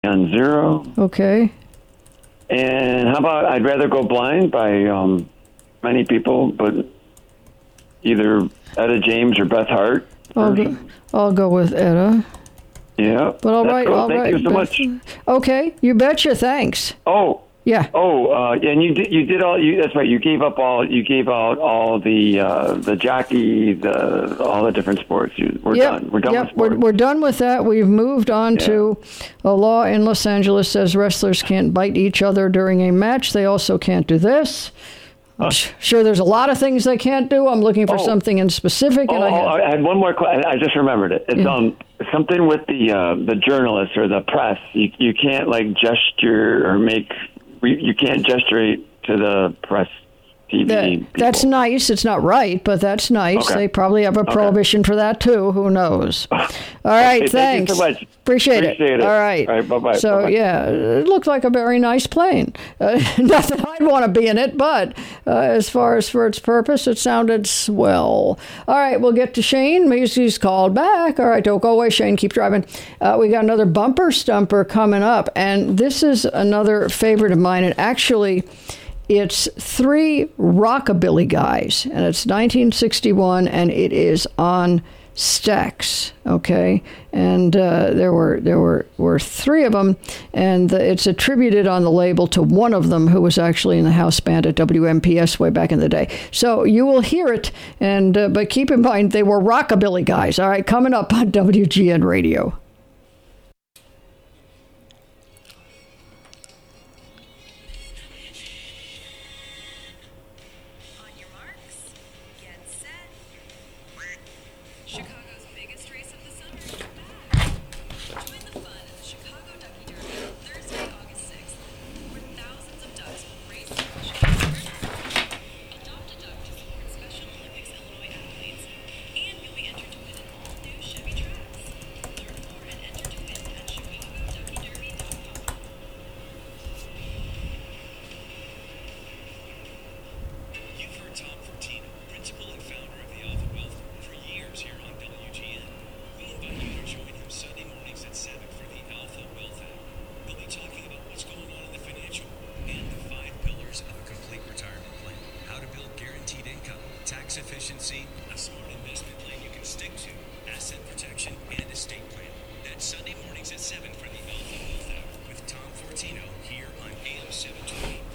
on Zero. Okay. And how about I'd Rather Go Blind by many people, but either Etta James or Beth Hart. I'll go with Etta. Yeah. But all right, cool. all Thank right. you so much. Okay, you betcha. Thanks. Oh. Yeah. Oh, and you did all. That's right. You gave out all the jockey, all the different sports. We're done. We're done with sports. We're done with that. We've moved on to a law in Los Angeles says wrestlers can't bite each other during a match. They also can't do this. I'm sure there's a lot of things they can't do. I'm looking for something in specific. And I had one more question. I just remembered it. It's something with the journalists or the press. You can't like gesture or make. You can't gesture to the press, TV. That's nice. It's not right, but that's nice. Okay. They probably have a prohibition for that too. Who knows? All right, thanks. Thank you so much. Appreciate it. All right. All right. Bye-bye. So, yeah, it looked like a very nice plane. Not that I'd want to be in it, but as far as for its purpose, it sounded swell. All right, we'll get to Shane. He's called back. All right, don't go away, Shane. Keep driving. We got another bumper stumper coming up, and this is another favorite of mine. And actually, it's 3 rockabilly guys, and it's 1961, and it is on Stax, okay, and there were 3 of them, and it's attributed on the label to one of them who was actually in the house band at WMPS way back in the day. So you will hear it, and but keep in mind they were rockabilly guys. All right, coming up on WGN Radio. Efficiency, a smart investment plan you can stick to, asset protection, and estate plan. That's Sunday mornings at 7 for the Alpha Wealth Hour with Tom Fortino here on AM 720.